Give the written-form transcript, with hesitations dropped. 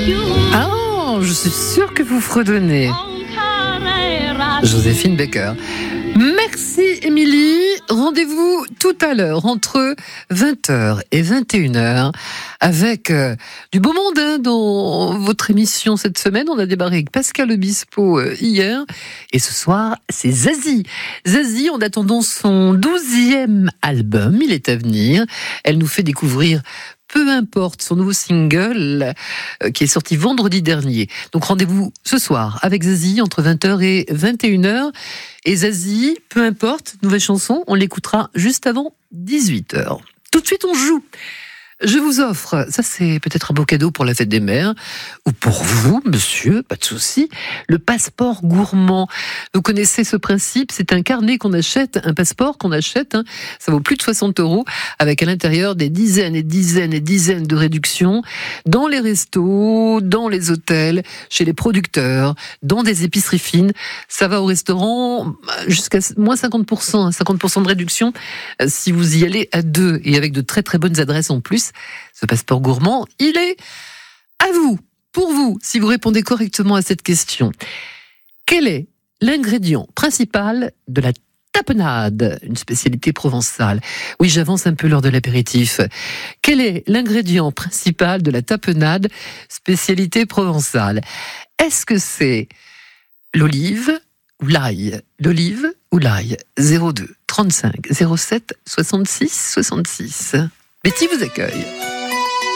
Ah, je suis sûre que vous fredonnez. Joséphine Baker. Merci Émilie. Rendez-vous tout à l'heure entre 20h et 21h avec du beau monde dans votre émission cette semaine. On a démarré avec Pascal Obispo hier et ce soir c'est Zazie. Zazie, en attendant son 12e album, il est à venir. Elle nous fait découvrir Peu importe, son nouveau single qui est sorti vendredi dernier. Donc rendez-vous ce soir avec Zazie entre 20h et 21h. Et Zazie, Peu importe, nouvelle chanson, on l'écoutera juste avant 18h. Tout de suite on joue. Je vous offre, ça c'est peut-être un beau cadeau pour la fête des mères, ou pour vous, monsieur, pas de souci, le passeport gourmand. Vous connaissez ce principe, c'est un carnet qu'on achète, un passeport qu'on achète, ça vaut plus de 60 €, avec à l'intérieur des dizaines et dizaines et dizaines de réductions, dans les restos, dans les hôtels, chez les producteurs, dans des épiceries fines. Ça va au restaurant jusqu'à moins 50%, 50% de réduction, si vous y allez à deux, et avec de très très bonnes adresses en plus. Ce passeport gourmand, il est à vous, pour vous, si vous répondez correctement à cette question. Quel est l'ingrédient principal de la tapenade, une spécialité provençale? Oui, j'avance un peu lors de l'apéritif. Quel est l'ingrédient principal de la tapenade, spécialité provençale? Est-ce que c'est l'olive ou l'ail? L'olive ou l'ail? 02 35 07 66 66. Betty vous accueille.